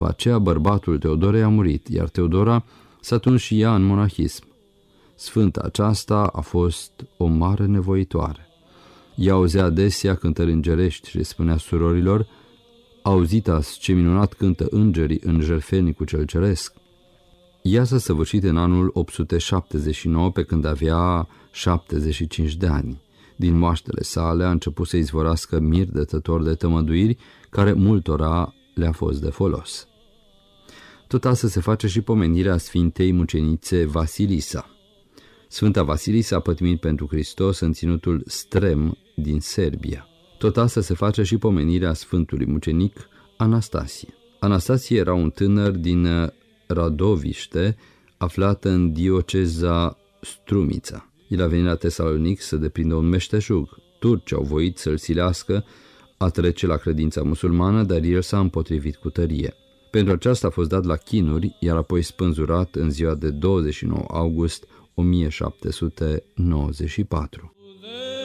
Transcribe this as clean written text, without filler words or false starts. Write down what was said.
aceea bărbatul Teodorei a murit, iar Teodora s-a tuns și ea în monahism. Sfânta aceasta a fost o mare nevoitoare. Ea auzea adesea cântări îngerești și spunea surorilor: auziți ce minunat cântă îngerii în jertfenicul cel ceresc. Ea s-a săvârșit în anul 879, pe când avea 75 de ani. Din moaștele sale a început să izvorască mir dătător de tămăduiri, care multora le-a fost de folos. Tot astăzi se face și pomenirea Sfintei Mucenițe Vasilisa. Sfânta Vasilisa a pătimit pentru Hristos în ținutul Strem din Serbia. Tot astăzi se face și pomenirea Sfântului Mucenic Anastasie. Anastasie era un tânăr din Radoviște, aflat în dioceza Strumița. El a venit la Tesalonic să deprindă un meșteșug. Turcii au voit să-l silească a trece la credința musulmană, dar el s-a împotrivit cu tărie. Pentru aceasta a fost dat la chinuri, iar apoi spânzurat în ziua de 29 august 1794.